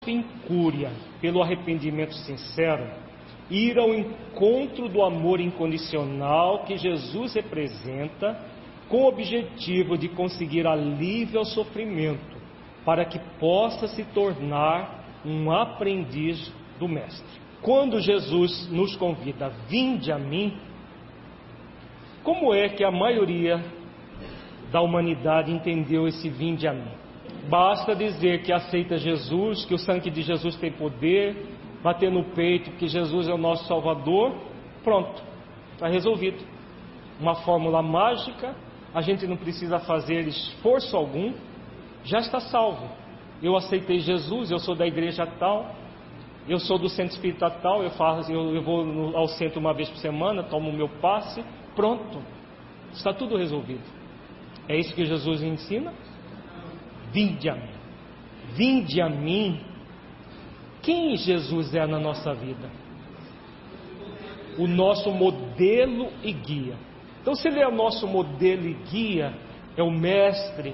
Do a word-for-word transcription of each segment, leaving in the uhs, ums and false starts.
incúria pelo arrependimento sincero, ir ao encontro do amor incondicional que Jesus representa, com o objetivo de conseguir alívio ao sofrimento, para que possa se tornar um aprendiz do Mestre. Quando Jesus nos convida, vinde a mim, como é que a maioria da humanidade entendeu esse vinde a mim? Basta dizer que aceita Jesus, que o sangue de Jesus tem poder, bater no peito que Jesus é o nosso Salvador, pronto, está resolvido. Uma fórmula mágica, a gente não precisa fazer esforço algum, já está salvo. Eu aceitei Jesus, eu sou da igreja tal, eu sou do centro espírita tal, eu, faço, eu, eu vou no, ao centro uma vez por semana, tomo o meu passe, pronto, está tudo resolvido. É isso que Jesus ensina? Vinde a mim, vinde a mim. Quem Jesus é na nossa vida? O nosso modelo e guia. Então, se Ele é o nosso modelo e guia, é o Mestre,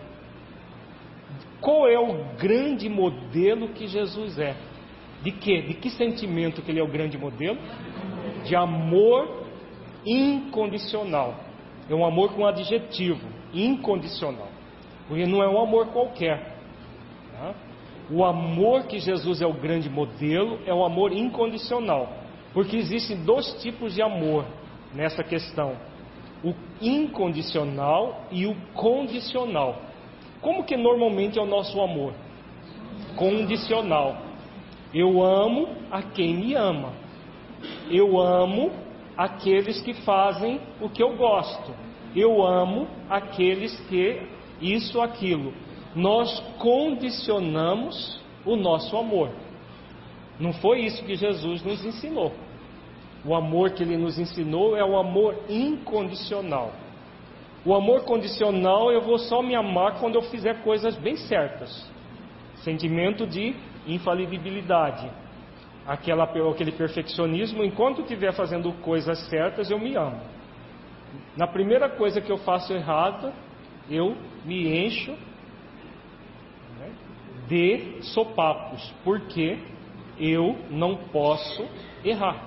qual é o grande modelo que Jesus é? De quê? De que sentimento que Ele é o grande modelo? De amor incondicional. É um amor com adjetivo, incondicional. Porque não é um amor qualquer. Tá? O amor que Jesus é o grande modelo é o amor incondicional. Porque existem dois tipos de amor nessa questão: o incondicional e o condicional. Como que normalmente é o nosso amor? Condicional. Eu amo a quem me ama. Eu amo aqueles que fazem o que eu gosto. Eu amo aqueles que isso, aquilo. Nós condicionamos o nosso amor. Não foi isso que Jesus nos ensinou. O amor que Ele nos ensinou é o amor incondicional. O amor condicional, eu vou só me amar quando eu fizer coisas bem certas. Sentimento de infalibilidade. Aquela, aquele perfeccionismo, enquanto eu estiver fazendo coisas certas, eu me amo. Na primeira coisa que eu faço errado, eu me encho, né, de sopapos, porque eu não posso errar.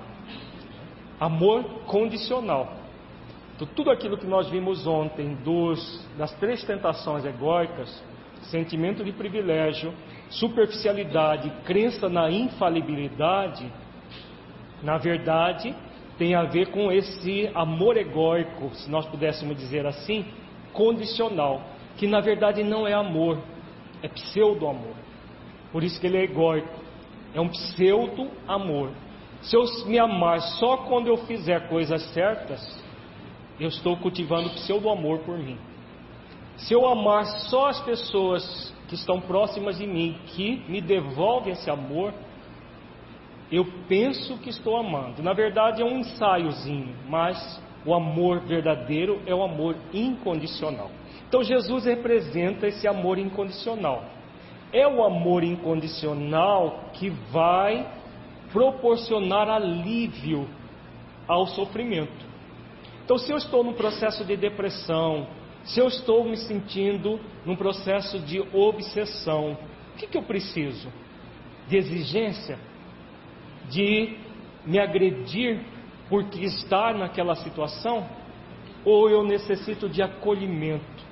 Amor condicional. Então, tudo aquilo que nós vimos ontem dos, das três tentações egóicas, sentimento de privilégio, superficialidade, crença na infalibilidade, na verdade tem a ver com esse amor egóico, se nós pudéssemos dizer assim, condicional, que na verdade não é amor, é pseudo-amor. Por isso que ele é egóico, é um pseudo-amor. Se eu me amar só quando eu fizer coisas certas, eu estou cultivando pseudo-amor por mim. Se eu amar só as pessoas que estão próximas de mim, que me devolvem esse amor, eu penso que estou amando. Na verdade é um ensaiozinho, mas o amor verdadeiro é o amor incondicional. Então Jesus representa esse amor incondicional. É o amor incondicional que vai proporcionar alívio ao sofrimento. Então, se eu estou num processo de depressão, se eu estou me sentindo num processo de obsessão, o que, que eu preciso? De exigência? De me agredir porque estar naquela situação? Ou eu necessito de acolhimento,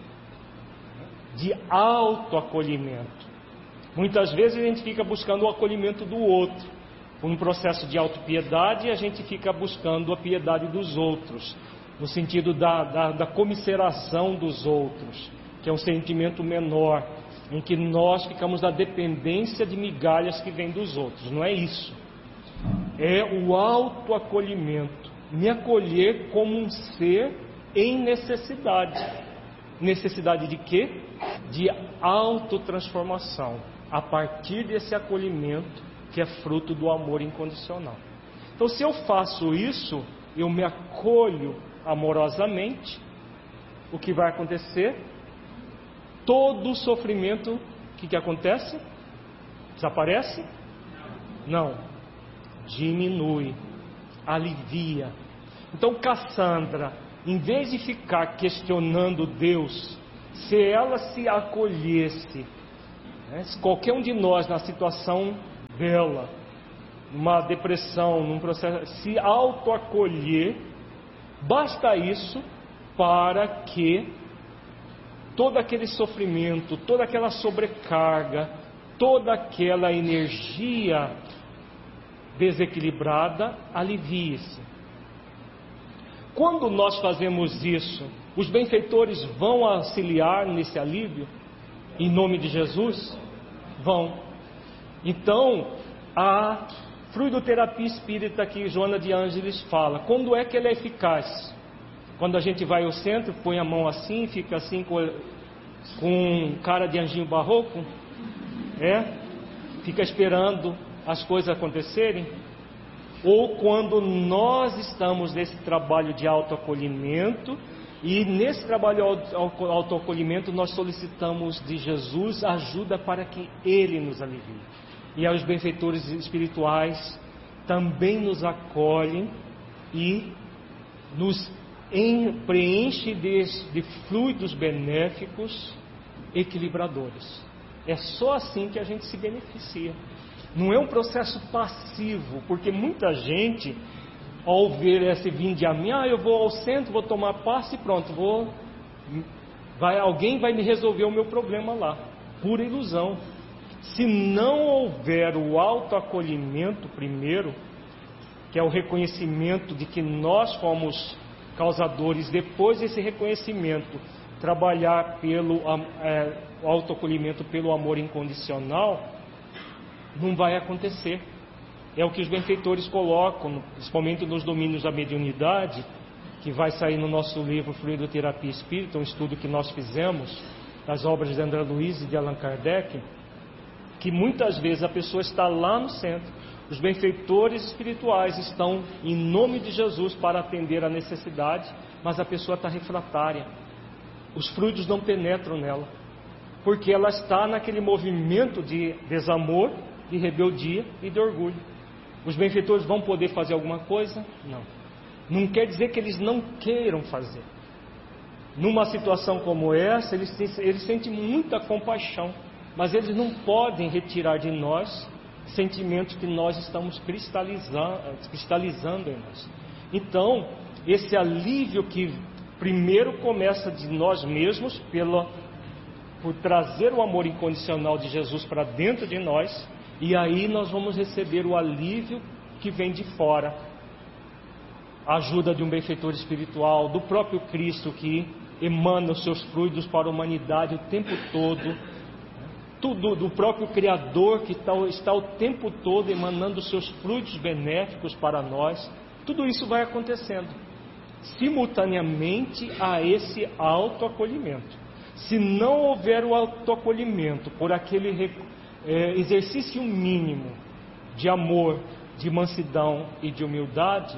de autoacolhimento? Muitas vezes a gente fica buscando o acolhimento do outro. Por um processo de autopiedade, a gente fica buscando a piedade dos outros, no sentido da, da, da comiseração dos outros, que é um sentimento menor, em que nós ficamos na dependência de migalhas que vêm dos outros. Não é isso. É o autoacolhimento, me acolher como um ser em necessidade. Necessidade de quê? De autotransformação, a partir desse acolhimento que é fruto do amor incondicional. Então, se eu faço isso, eu me acolho amorosamente, o que vai acontecer? Todo o sofrimento, o que, que acontece? Desaparece? Não. Diminui, alivia. Então Cassandra, em vez de ficar questionando Deus, se ela se acolhesse, né, se qualquer um de nós na situação dela, numa depressão, num processo, se autoacolher, basta isso para que todo aquele sofrimento, toda aquela sobrecarga, toda aquela energia desequilibrada alivie-se. Quando nós fazemos isso, os benfeitores vão auxiliar nesse alívio? Em nome de Jesus? Vão. Então, a fluidoterapia espírita que Joana de Ângeles fala, quando é que ela é eficaz? Quando a gente vai ao centro, põe a mão assim, fica assim com, com cara de anjinho barroco, é? Fica esperando as coisas acontecerem? Ou quando nós estamos nesse trabalho de autoacolhimento, e nesse trabalho de autoacolhimento nós solicitamos de Jesus ajuda para que Ele nos alivie. E aí os benfeitores espirituais também nos acolhem e nos em, preenche de, de fluidos benéficos equilibradores. É só assim que a gente se beneficia. Não é um processo passivo, porque muita gente, ao ver esse vinde a mim, ah, eu vou ao centro, vou tomar passe e pronto, vou, vai, alguém vai me resolver o meu problema lá. Pura ilusão. Se não houver o autoacolhimento primeiro, que é o reconhecimento de que nós fomos causadores, depois desse reconhecimento, trabalhar pelo é, autoacolhimento, pelo amor incondicional, não vai acontecer. É o que os benfeitores colocam, principalmente nos domínios da mediunidade, que vai sair no nosso livro Fluidoterapia Espírita, um estudo que nós fizemos, das obras de André Luiz e de Allan Kardec, que muitas vezes a pessoa está lá no centro, os benfeitores espirituais estão em nome de Jesus para atender a necessidade, mas a pessoa está refratária. Os fluidos não penetram nela, porque ela está naquele movimento de desamor, de rebeldia e de orgulho. Os benfeitores vão poder fazer alguma coisa? Não. Não quer dizer que eles não queiram fazer. Numa situação como essa, eles, eles sentem muita compaixão, mas eles não podem retirar de nós sentimentos que nós estamos cristalizando, cristalizando em nós. Então, esse alívio que primeiro começa de nós mesmos, pela, por trazer o amor incondicional de Jesus para dentro de nós, e aí nós vamos receber o alívio que vem de fora. A ajuda de um benfeitor espiritual, do próprio Cristo que emana os seus fluidos para a humanidade o tempo todo, tudo do próprio Criador que está, está o tempo todo emanando os seus fluidos benéficos para nós. Tudo isso vai acontecendo simultaneamente a esse autoacolhimento. Se não houver o autoacolhimento por aquele é, exercício mínimo de amor, de mansidão e de humildade,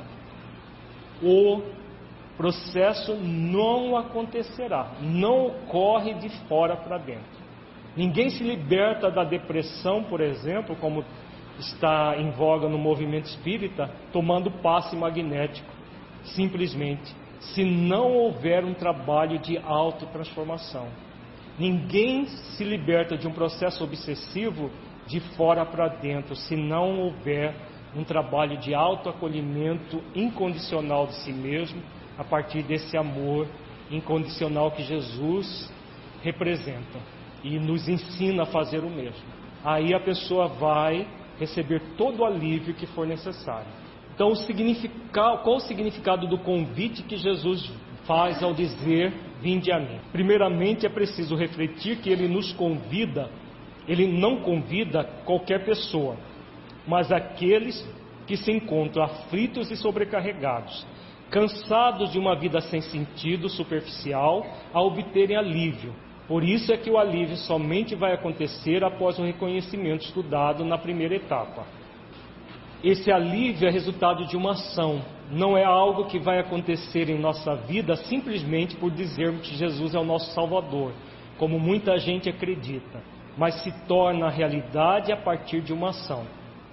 o processo não acontecerá, não ocorre de fora para dentro. Ninguém se liberta da depressão, por exemplo, como está em voga no movimento espírita, tomando passe magnético, simplesmente, se não houver um trabalho de autotransformação. Ninguém se liberta de um processo obsessivo de fora para dentro, se não houver um trabalho de autoacolhimento incondicional de si mesmo, a partir desse amor incondicional que Jesus representa e nos ensina a fazer o mesmo. Aí a pessoa vai receber todo o alívio que for necessário. Então, o significado, qual o significado do convite que Jesus faz ao dizer, vinde a mim? Primeiramente, é preciso refletir que Ele nos convida, Ele não convida qualquer pessoa, mas aqueles que se encontram aflitos e sobrecarregados, cansados de uma vida sem sentido, superficial, a obterem alívio. Por isso é que o alívio somente vai acontecer após o reconhecimento estudado na primeira etapa. Esse alívio é resultado de uma ação, não é algo que vai acontecer em nossa vida simplesmente por dizermos que Jesus é o nosso Salvador, como muita gente acredita, mas se torna realidade a partir de uma ação.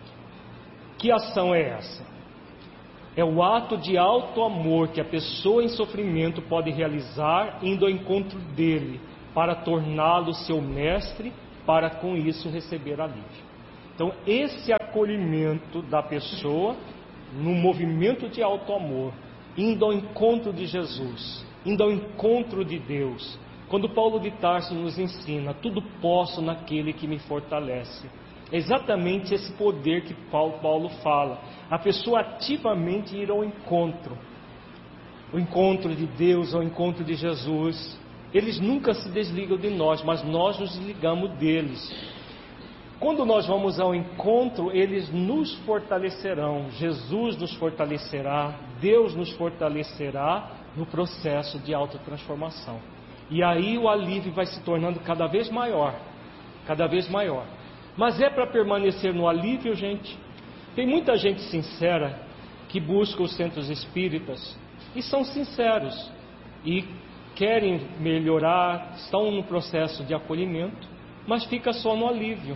Que ação é essa? É o ato de alto amor que a pessoa em sofrimento pode realizar indo ao encontro dele, para torná-lo seu mestre, para com isso receber alívio. Então, esse acolhimento da pessoa no movimento de alto amor, indo ao encontro de Jesus, indo ao encontro de Deus. Quando Paulo de Tarso nos ensina, tudo posso naquele que me fortalece. É exatamente esse poder que Paulo, Paulo fala. A pessoa ativamente ir ao encontro. O encontro de Deus, ao encontro de Jesus. Eles nunca se desligam de nós, mas nós nos desligamos deles. Quando nós vamos ao encontro, eles nos fortalecerão. Jesus nos fortalecerá, Deus nos fortalecerá no processo de autotransformação. E aí o alívio vai se tornando cada vez maior, cada vez maior. Mas é para permanecer no alívio, gente? Tem muita gente sincera que busca os centros espíritas e são sinceros e querem melhorar, estão no processo de acolhimento, mas fica só no alívio.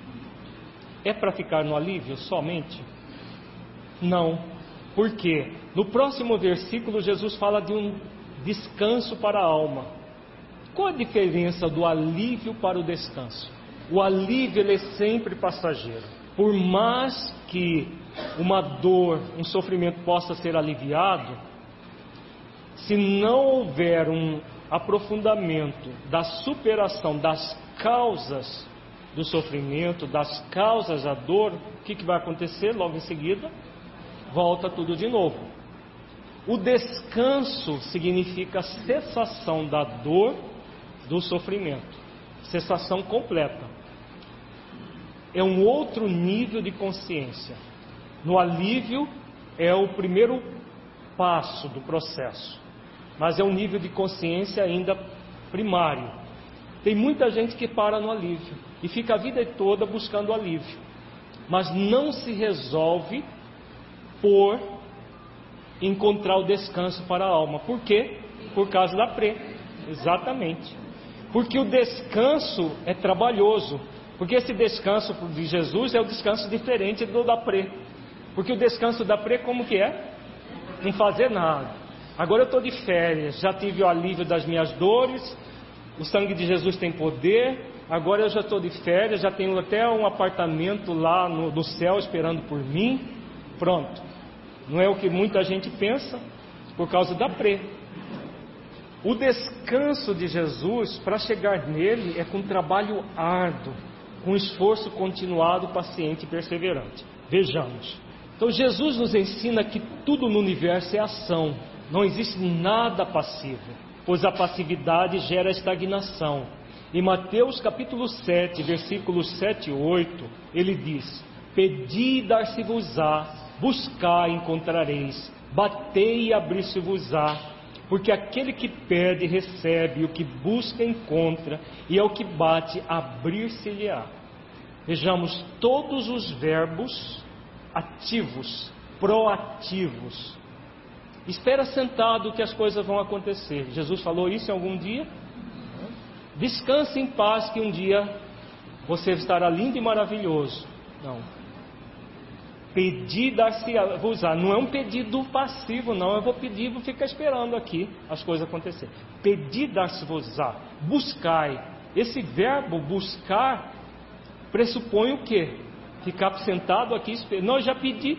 É para ficar no alívio somente? Não. Por quê? No próximo versículo, Jesus fala de um descanso para a alma. Qual a diferença do alívio para o descanso? O alívio ele é sempre passageiro. Por mais que uma dor, um sofrimento possa ser aliviado, se não houver um aprofundamento da superação das causas do sofrimento, das causas da dor, o que, que vai acontecer logo em seguida? Volta tudo de novo. O descanso significa a cessação da dor, do sofrimento, cessação completa. É um outro nível de consciência. No alívio é o primeiro passo do processo, mas é um nível de consciência ainda primário. Tem muita gente que para no alívio e fica a vida toda buscando alívio, mas não se resolve por encontrar o descanso para a alma. Por quê? Por causa da pré. Exatamente. Porque o descanso é trabalhoso. Porque esse descanso de Jesus é o descanso diferente do da pré. Porque o descanso da pré como que é? Não fazer nada. Agora eu estou de férias, já tive o alívio das minhas dores, o sangue de Jesus tem poder, agora eu já estou de férias, já tenho até um apartamento lá no, no céu esperando por mim. Pronto. Não é o que muita gente pensa, por causa da pré. O descanso de Jesus, para chegar nele, é com trabalho árduo, com esforço continuado, paciente e perseverante. Vejamos. Então Jesus nos ensina que tudo no universo é ação. Não existe nada passivo, pois a passividade gera estagnação. Em Mateus capítulo sete, versículos sete e oito, ele diz: Pedi e dar-se-vos-á, buscai e encontrareis, batei e abrir-se-vos-á. Porque aquele que pede, recebe, o que busca, encontra, e ao que bate, abrir-se-lhe-á. Vejamos todos os verbos ativos, proativos. Espera sentado que as coisas vão acontecer. Jesus falou isso em algum dia? Descanse em paz que um dia você estará lindo e maravilhoso. Não. Pedir, dar-se-vos-á. Não é um pedido passivo, não. Eu vou pedir, vou ficar esperando aqui as coisas acontecerem. Pedir, dar-se-vos-á. Buscai. Esse verbo buscar pressupõe o quê? Ficar sentado aqui esperando. Não, eu já pedi.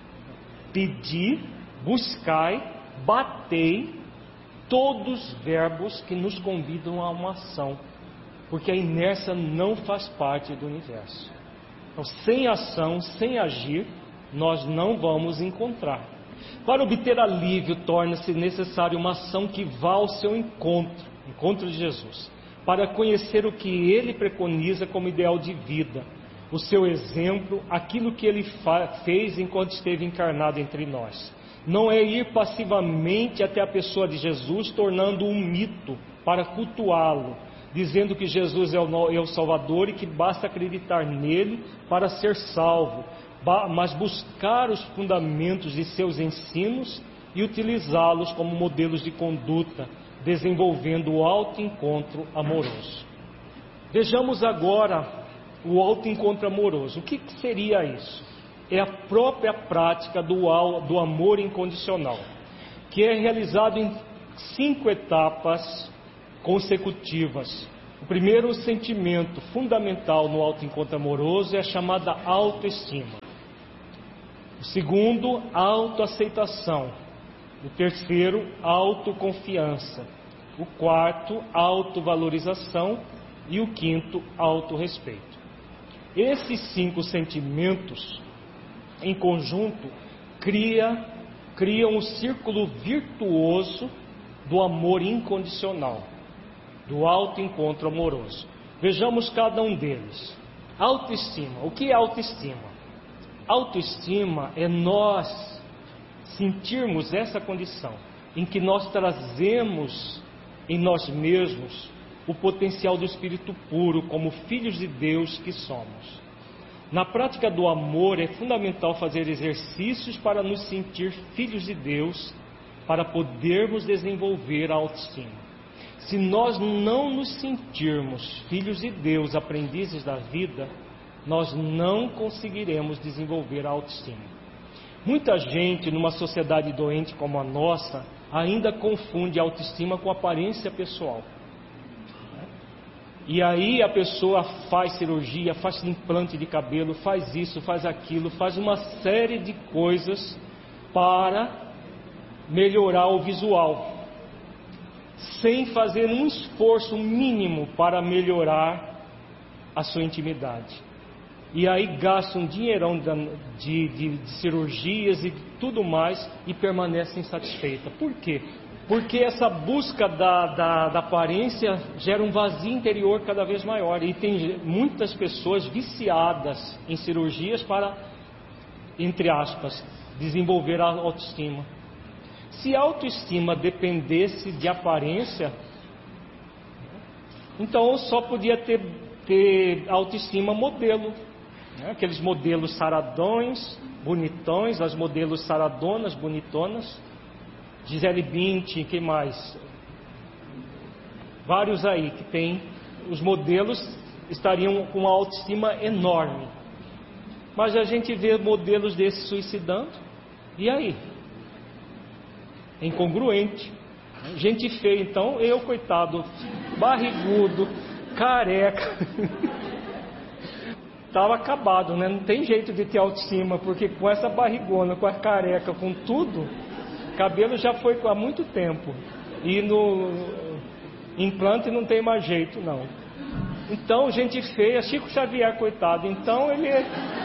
Pedir, buscai, batei. Todos verbos que nos convidam a uma ação. Porque a inércia não faz parte do universo. Então, sem ação, sem agir, nós não vamos encontrar. Para obter alívio, torna-se necessário uma ação que vá ao seu encontro, encontro de Jesus, para conhecer o que Ele preconiza como ideal de vida, o seu exemplo, aquilo que Ele fez enquanto esteve encarnado entre nós. Não é ir passivamente até a pessoa de Jesus, tornando um mito para cultuá-lo, dizendo que Jesus é o Salvador e que basta acreditar nele para ser salvo, mas buscar os fundamentos de seus ensinos e utilizá-los como modelos de conduta, desenvolvendo o autoencontro amoroso. Vejamos agora o autoencontro amoroso. O que seria isso? É a própria prática do, do amor incondicional, que é realizado em cinco etapas consecutivas. primeiro sentimento fundamental no autoencontro amoroso é a chamada autoestima. O segundo, autoaceitação. O terceiro, autoconfiança. O quarto, autovalorização. E o quinto, autorrespeito. Esses cinco sentimentos, em conjunto, cria, criam um círculo virtuoso do amor incondicional, do autoencontro amoroso. Vejamos cada um deles. Autoestima. O que é autoestima? Autoestima é nós sentirmos essa condição em que nós trazemos em nós mesmos o potencial do Espírito puro como filhos de Deus que somos. Na prática do amor é fundamental fazer exercícios para nos sentir filhos de Deus, para podermos desenvolver a autoestima. Se nós não nos sentirmos filhos de Deus, aprendizes da vida, nós não conseguiremos desenvolver a autoestima. Muita gente, numa sociedade doente como a nossa, ainda confunde a autoestima com aparência pessoal. E aí a pessoa faz cirurgia, faz implante de cabelo, faz isso, faz aquilo, faz uma série de coisas para melhorar o visual, sem fazer um esforço mínimo para melhorar a sua intimidade. E aí gasta um dinheirão de, de, de cirurgias e tudo mais e permanece insatisfeita. Por quê? Porque essa busca da, da, da aparência gera um vazio interior cada vez maior. E tem muitas pessoas viciadas em cirurgias para, entre aspas, desenvolver a autoestima. Se a autoestima dependesse de aparência, então só podia ter, ter autoestima modelo. Né? Aqueles modelos saradões, bonitões, as modelos saradonas, bonitonas. Gisele Bündchen, que mais? Vários aí que tem, os modelos estariam com uma autoestima enorme. Mas a gente vê modelos desses suicidando, e aí? É incongruente. Gente feia, então, eu, coitado, barrigudo, careca, estava acabado, né? Não tem jeito de ter autoestima, porque com essa barrigona, com a careca, com tudo, cabelo já foi há muito tempo. E no implante não tem mais jeito, não. Então, gente feia, Chico Xavier, coitado, então ele,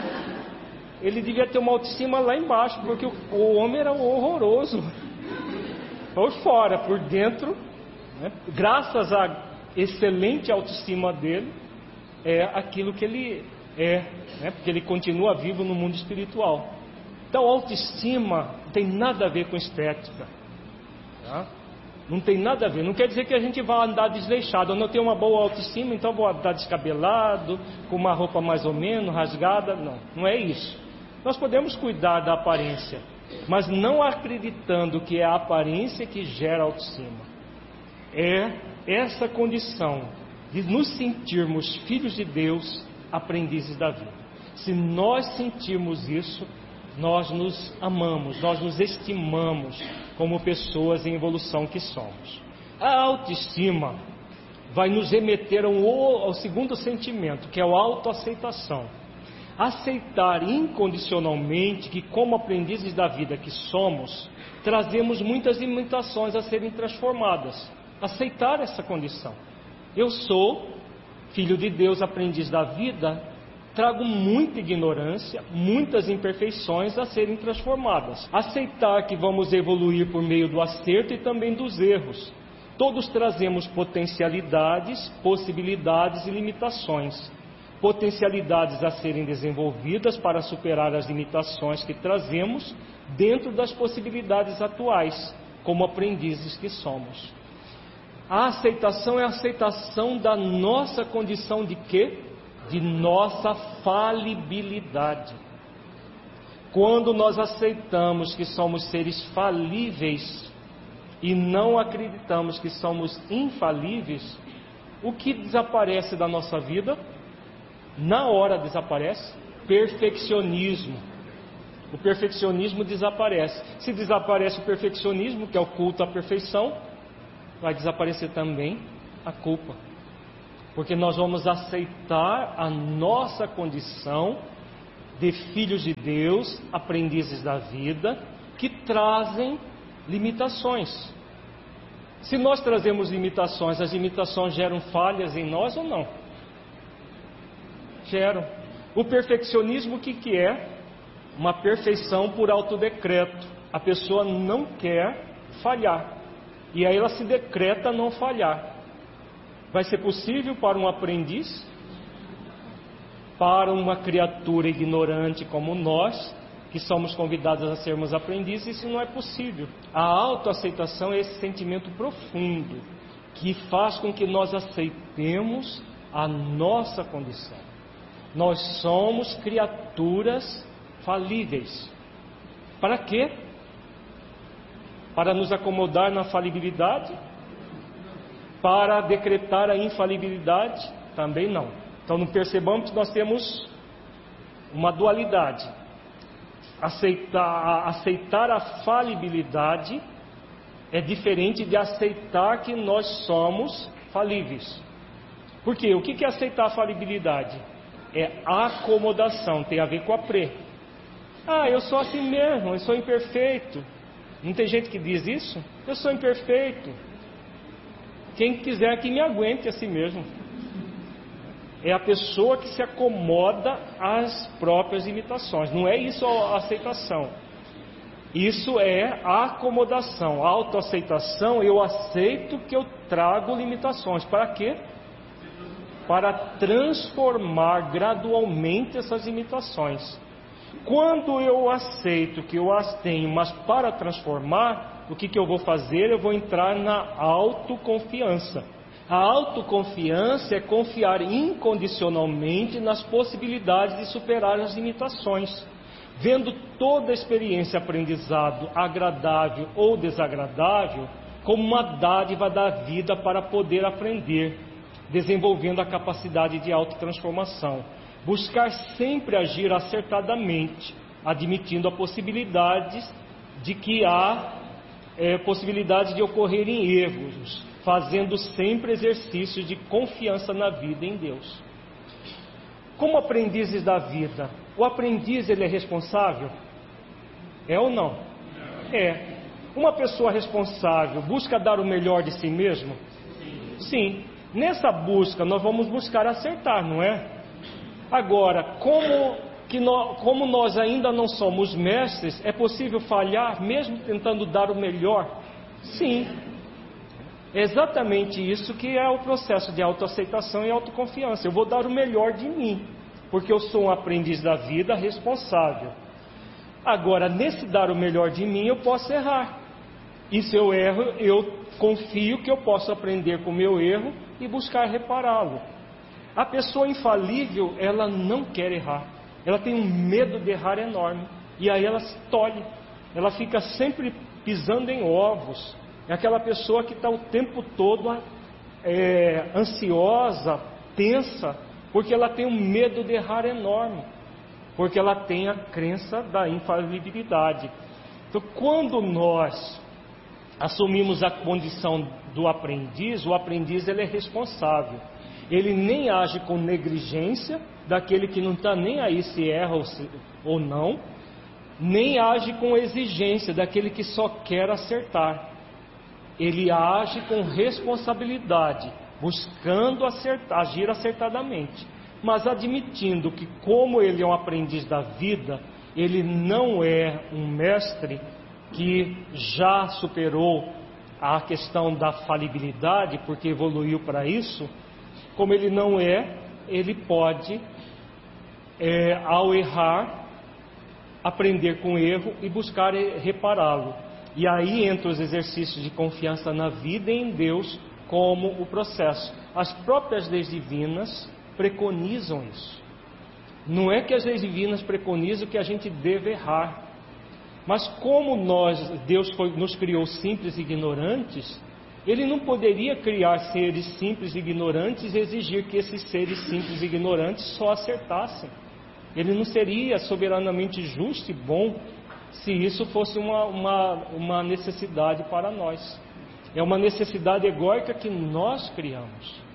ele devia ter uma autoestima lá embaixo, porque o, o homem era horroroso. Por fora, por dentro, né? Graças à excelente autoestima dele, é aquilo que ele é, né? Porque ele continua vivo no mundo espiritual. Então, autoestima não tem nada a ver com estética, tá? Não tem nada a ver. Não quer dizer que a gente vá andar desleixado. Eu não tenho uma boa autoestima, então vou andar descabelado, com uma roupa mais ou menos rasgada. Não, não é isso. Nós podemos cuidar da aparência, mas não acreditando que é a aparência que gera autoestima. É essa condição de nos sentirmos filhos de Deus, aprendizes da vida. Se nós sentirmos isso, nós nos amamos, nós nos estimamos como pessoas em evolução que somos. A autoestima vai nos remeter ao, ao segundo sentimento, que é a autoaceitação. Aceitar incondicionalmente que, como aprendizes da vida que somos, trazemos muitas limitações a serem transformadas. Aceitar essa condição. Eu sou filho de Deus, aprendiz da vida, trago muita ignorância, muitas imperfeições a serem transformadas. Aceitar que vamos evoluir por meio do acerto e também dos erros. Todos trazemos potencialidades, possibilidades e limitações. Potencialidades a serem desenvolvidas para superar as limitações que trazemos dentro das possibilidades atuais, como aprendizes que somos. A aceitação é a aceitação da nossa condição de quê? De nossa falibilidade. Quando nós aceitamos que somos seres falíveis e não acreditamos que somos infalíveis, o que desaparece da nossa vida? Na hora desaparece perfeccionismo. O perfeccionismo desaparece. Se desaparece o perfeccionismo, que é o culto à perfeição, vai desaparecer também a culpa. porque nós vamos aceitar a nossa condição de filhos de Deus, aprendizes da vida, que trazem limitações. Se nós trazemos limitações, as limitações geram falhas em nós ou não? Geram. O perfeccionismo, o que, que é? Uma perfeição por autodecreto. A pessoa não quer falhar, e aí ela se decreta não falhar. Vai ser possível para um aprendiz? Para uma criatura ignorante como nós, que somos convidados a sermos aprendizes, isso não é possível. A autoaceitação é esse sentimento profundo que faz com que nós aceitemos a nossa condição. Nós somos criaturas falíveis. Para quê? Para nos acomodar na falibilidade? Para decretar a infalibilidade? Também não. Então, não percebamos que nós temos uma dualidade. Aceitar, aceitar a falibilidade é diferente de aceitar que nós somos falíveis. Por quê? O que é aceitar a falibilidade? É acomodação, tem a ver com a pré. Ah, eu sou assim mesmo, eu sou imperfeito. Não tem gente que diz isso? Eu sou imperfeito. Quem quiser que me aguente a si mesmo. É a pessoa que se acomoda às próprias limitações. Não é isso a aceitação. Isso é a acomodação. A autoaceitação, eu aceito que eu trago limitações. Para quê? Para transformar gradualmente essas limitações. Quando eu aceito que eu as tenho, mas para transformar, o que, que eu vou fazer? Eu vou entrar na autoconfiança. A autoconfiança é confiar incondicionalmente nas possibilidades de superar as limitações, vendo toda a experiência aprendizado, agradável ou desagradável, como uma dádiva da vida para poder aprender, desenvolvendo a capacidade de autotransformação. Buscar sempre agir acertadamente, admitindo a possibilidade de que há é, possibilidade de ocorrerem erros, fazendo sempre exercícios de confiança na vida em Deus. Como aprendizes da vida, o aprendiz ele é responsável? É ou não? É. Uma pessoa responsável busca dar o melhor de si mesmo? Sim. Nessa busca nós vamos buscar acertar, não é? Agora, como, que nós, como nós ainda não somos mestres, é possível falhar mesmo tentando dar o melhor? Sim. É exatamente isso que é o processo de autoaceitação e autoconfiança. Eu vou dar o melhor de mim, porque eu sou um aprendiz da vida responsável. Agora, nesse dar o melhor de mim, eu posso errar. E se eu erro, eu confio que eu posso aprender com o meu erro e buscar repará-lo. A pessoa infalível, ela não quer errar. Ela tem um medo de errar enorme. E aí ela se tolhe. Ela fica sempre pisando em ovos. É aquela pessoa que está o tempo todo é, ansiosa, tensa, porque ela tem um medo de errar enorme. Porque ela tem a crença da infalibilidade. Então, quando nós assumimos a condição do aprendiz, o aprendiz ele é responsável. Ele nem age com negligência daquele que não está nem aí se erra ou, se, ou não, nem age com exigência daquele que só quer acertar. Ele age com responsabilidade, buscando acertar, agir acertadamente, mas admitindo que, como ele é um aprendiz da vida, ele não é um mestre que já superou a questão da falibilidade, porque evoluiu para isso. Como ele não é, ele pode, é, ao errar, aprender com o erro e buscar repará-lo. E aí entra os exercícios de confiança na vida e em Deus como o processo. As próprias leis divinas preconizam isso. Não é que as leis divinas preconizam que a gente deve errar, mas como nós, Deus foi, nos criou simples e ignorantes, Ele não poderia criar seres simples e ignorantes e exigir que esses seres simples e ignorantes só acertassem. Ele não seria soberanamente justo e bom se isso fosse uma, uma, uma necessidade para nós. É uma necessidade egóica que nós criamos.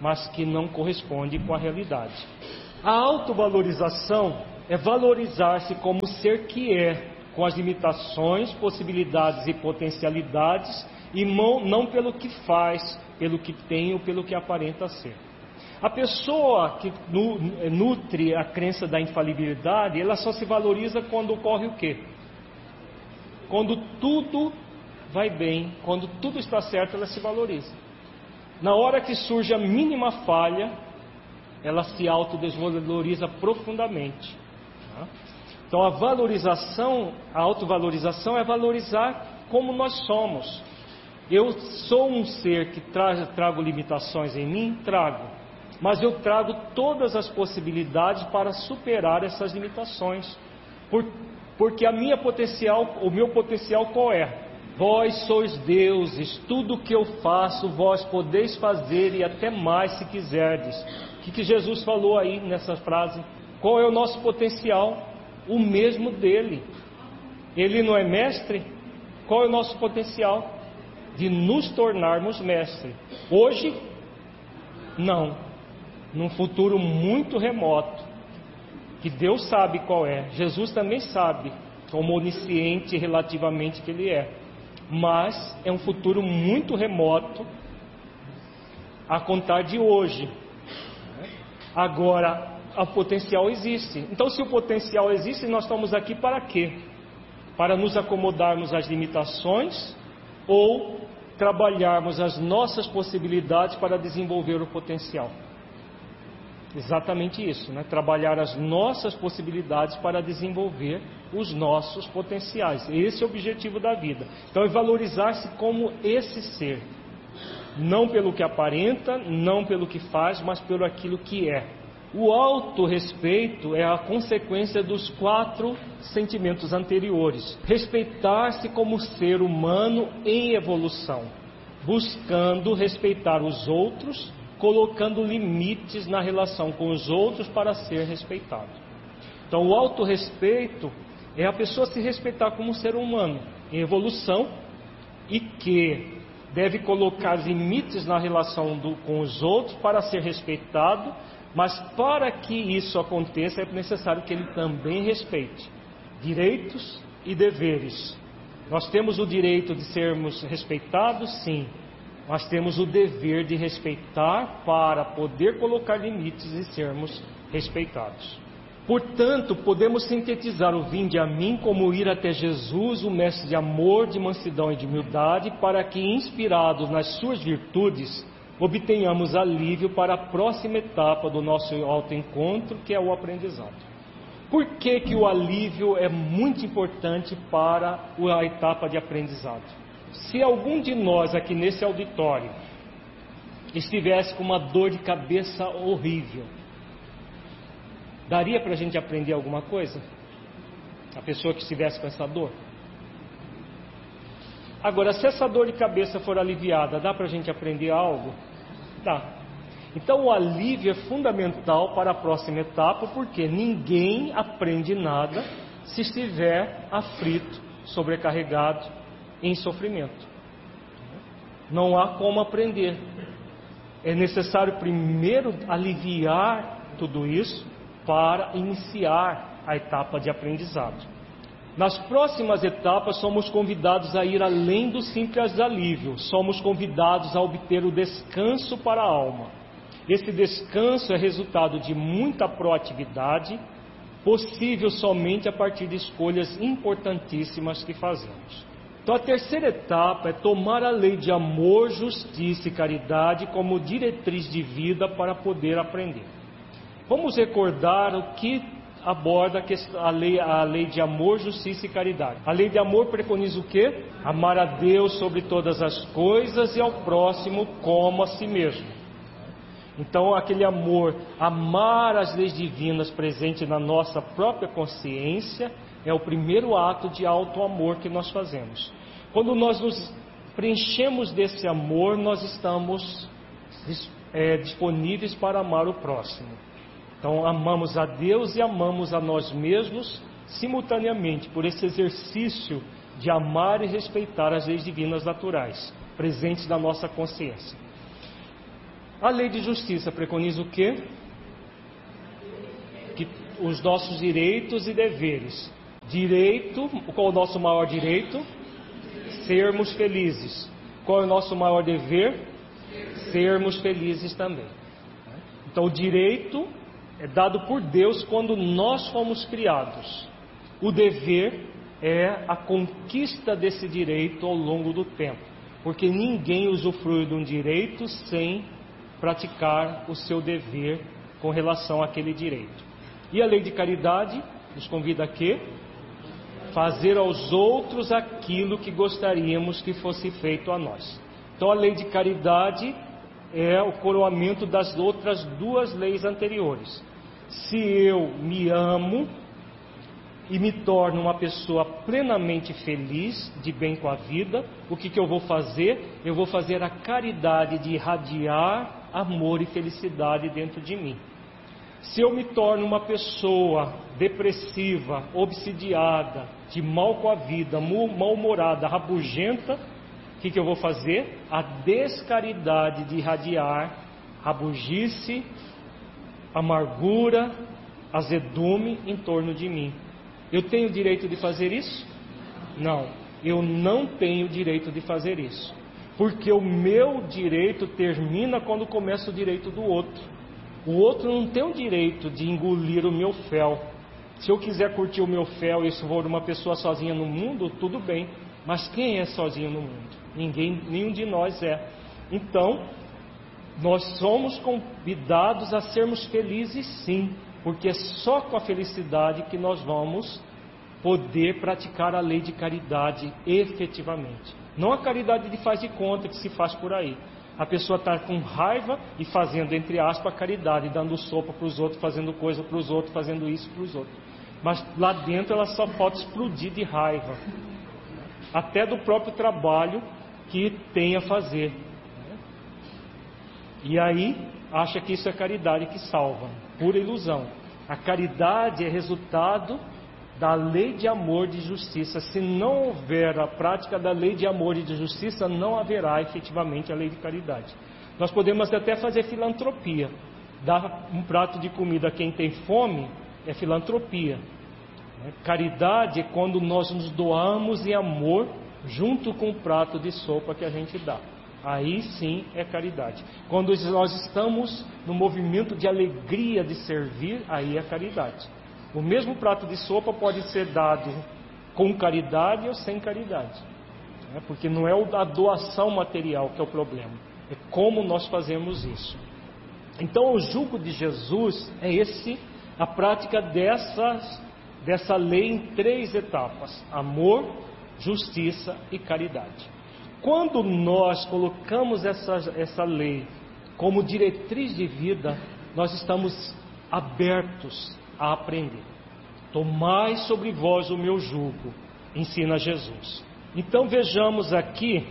mas que não corresponde com a realidade. A autovalorização é valorizar-se como ser que é, com as limitações, possibilidades e potencialidades, e não pelo que faz, pelo que tem ou pelo que aparenta ser. A pessoa que nutre a crença da infalibilidade, ela só se valoriza quando ocorre o quê? Quando tudo vai bem, quando tudo está certo, ela se valoriza. Na hora que surge a mínima falha, ela se autodesvaloriza profundamente. Então a valorização, a autovalorização é valorizar como nós somos. Eu sou um ser que tra- trago limitações em mim? Trago. Mas eu trago todas as possibilidades para superar essas limitações. Por, porque a minha potencial, o meu potencial qual é? Vós sois deuses, tudo o que eu faço, vós podeis fazer e até mais se quiserdes. O que, que Jesus falou aí nessa frase? Qual é o nosso potencial? O mesmo dele. Ele não é mestre? Qual é o nosso potencial? De nos tornarmos mestre. Hoje, não. Num futuro muito remoto, que Deus sabe qual é. Jesus também sabe, como onisciente relativamente que ele é. Mas é um futuro muito remoto a contar de hoje. Agora, o potencial existe. Então, se o potencial existe, nós estamos aqui para quê? Para nos acomodarmos às limitações ou trabalharmos as nossas possibilidades para desenvolver o potencial? Exatamente isso, né? Trabalhar as nossas possibilidades para desenvolver os nossos potenciais. Esse é o objetivo da vida. Então é valorizar-se como esse ser. Não pelo que aparenta, não pelo que faz, mas pelo aquilo que é. O autorrespeito é a consequência dos quatro sentimentos anteriores. Respeitar-se como ser humano em evolução, buscando respeitar os outros, colocando limites na relação com os outros para ser respeitado. Então o autorrespeito é a pessoa se respeitar como ser humano em evolução e que deve colocar limites na relação do, com os outros para ser respeitado, mas para que isso aconteça é necessário que ele também respeite direitos e deveres. Nós temos o direito de sermos respeitados, sim, mas temos o dever de respeitar para poder colocar limites e sermos respeitados. Portanto, podemos sintetizar o vinde a mim como ir até Jesus, o mestre de amor, de mansidão e de humildade, para que, inspirados nas suas virtudes, obtenhamos alívio para a próxima etapa do nosso autoencontro, que é o aprendizado. Por que que o alívio é muito importante para a etapa de aprendizado? Se algum de nós aqui nesse auditório estivesse com uma dor de cabeça horrível, daria para a gente aprender alguma coisa? A pessoa que estivesse com essa dor? Agora, se essa dor de cabeça for aliviada, dá para a gente aprender algo? Dá. Então o alívio é fundamental para a próxima etapa, porque ninguém aprende nada se estiver aflito, sobrecarregado, em sofrimento. Não há como aprender. É necessário primeiro aliviar tudo isso para iniciar a etapa de aprendizado. Nas próximas etapas somos convidados a ir além do simples alívio. Somos convidados a obter o descanso para a alma. Esse descanso é resultado de muita proatividade, possível somente a partir de escolhas importantíssimas que fazemos. Então a terceira etapa é tomar a lei de amor, justiça e caridade como diretriz de vida para poder aprender. Vamos recordar o que aborda a lei, a lei de amor, justiça e caridade. A lei de amor preconiza o quê? Amar a Deus sobre todas as coisas e ao próximo como a si mesmo. Então aquele amor, amar as leis divinas presentes na nossa própria consciência, é o primeiro ato de auto-amor que nós fazemos. Quando nós nos preenchemos desse amor, nós estamos é, disponíveis para amar o próximo. Então amamos a Deus e amamos a nós mesmos simultaneamente, por esse exercício de amar e respeitar as leis divinas naturais, presentes na nossa consciência. A lei de justiça preconiza o quê? Que os nossos direitos e deveres. Direito, qual é o nosso maior direito? Sermos felizes. Qual é o nosso maior dever? Sermos felizes também. Então, o direito é dado por Deus quando nós fomos criados. O dever é a conquista desse direito ao longo do tempo, porque ninguém usufrui de um direito sem praticar o seu dever com relação àquele direito. E a lei de caridade nos convida a quê? Fazer aos outros aquilo que gostaríamos que fosse feito a nós. Então a lei de caridade é o coroamento das outras duas leis anteriores. Se eu me amo e me torno uma pessoa plenamente feliz, de bem com a vida, o que, que eu vou fazer? Eu vou fazer a caridade de irradiar amor e felicidade dentro de mim. Se eu me torno uma pessoa depressiva, obsidiada, de mal com a vida, mal-humorada, rabugenta, o que, que eu vou fazer? A descaridade de irradiar rabugice, amargura, azedume em torno de mim. Eu tenho o direito de fazer isso? Não, eu não tenho o direito de fazer isso. Porque o meu direito termina quando começa o direito do outro. O outro não tem o direito de engolir o meu fel. Se eu quiser curtir o meu fel e se for uma pessoa sozinha no mundo, tudo bem. Mas quem é sozinho no mundo? Ninguém, nenhum de nós é. Então, nós somos convidados a sermos felizes sim. Porque é só com a felicidade que nós vamos poder praticar a lei de caridade efetivamente. Não a caridade de faz de conta que se faz por aí. A pessoa está com raiva e fazendo, entre aspas, a caridade, dando sopa para os outros, fazendo coisa para os outros, fazendo isso para os outros. Mas lá dentro ela só pode explodir de raiva. Até do próprio trabalho que tem a fazer. E aí acha que isso é caridade que salva. Pura ilusão. A caridade é resultado da lei de amor e de justiça. Se não houver a prática da lei de amor e de justiça, não haverá efetivamente a lei de caridade. Nós podemos até fazer filantropia. Dar um prato de comida a quem tem fome é filantropia. Caridade é quando nós nos doamos em amor junto com o prato de sopa que a gente dá. Aí sim é caridade. Quando nós estamos no movimento de alegria de servir, aí é caridade. O mesmo prato de sopa pode ser dado com caridade ou sem caridade. Né? Porque não é a doação material que é o problema. É como nós fazemos isso. Então o jugo de Jesus é esse, a prática dessas, dessa lei em três etapas. Amor, justiça e caridade. Quando nós colocamos essa, essa lei como diretriz de vida, nós estamos abertos a aprender. Tomai sobre vós o meu jugo, ensina Jesus. Então vejamos aqui,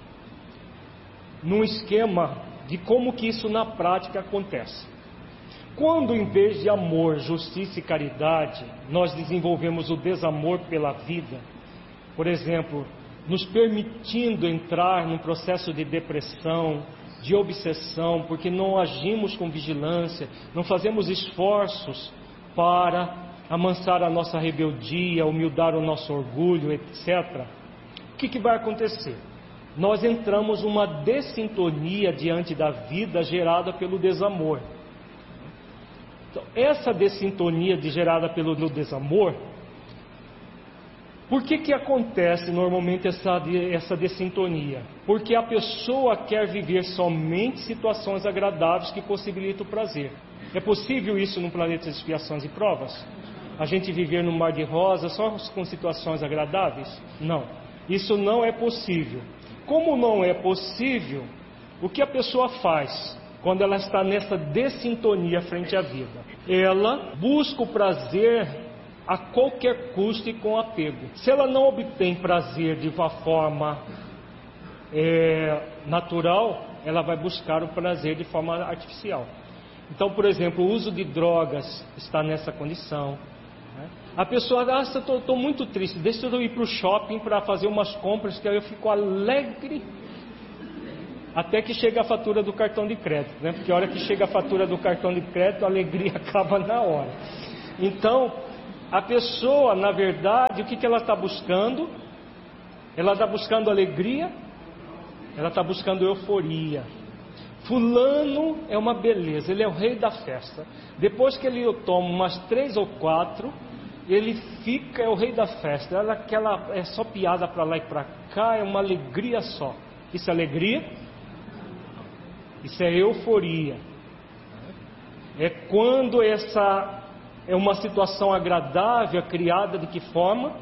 num esquema de como que isso na prática acontece. Quando em vez de amor, justiça e caridade, nós desenvolvemos o desamor pela vida, por exemplo, nos permitindo entrar num processo de depressão, de obsessão, porque não agimos com vigilância, não fazemos esforços para amansar a nossa rebeldia, humildar o nosso orgulho, etcétera. O que, que vai acontecer? Nós entramos numa dessintonia diante da vida gerada pelo desamor. Então, essa dessintonia de, gerada pelo desamor, por que que acontece normalmente essa, essa dessintonia? Porque a pessoa quer viver somente situações agradáveis que possibilitam o prazer. É possível isso no planeta de expiações e provas? A gente viver num mar de rosas só com situações agradáveis? Não, isso não é possível. Como não é possível, o que a pessoa faz quando ela está nessa dessintonia frente à vida? Ela busca o prazer a qualquer custo e com apego. Se ela não obtém prazer de uma forma é, natural, ela vai buscar o prazer de forma artificial. Então, por exemplo, o uso de drogas está nessa condição. Né? A pessoa, ah, eu estou muito triste, deixa eu ir para o shopping para fazer umas compras que aí eu fico alegre. até que chega a fatura do cartão de crédito, né? Porque a hora que chega a fatura do cartão de crédito, a alegria acaba na hora. Então, a pessoa, na verdade, o que, que ela está buscando? Ela está buscando alegria, ela está buscando euforia. Fulano é uma beleza, ele é o rei da festa. Depois que ele toma umas três ou quatro, ele fica, é o rei da festa. Ela, aquela, é só piada para lá e para cá, é uma alegria só. Isso é alegria? Isso é euforia. É quando essa é uma situação agradável, criada de que forma?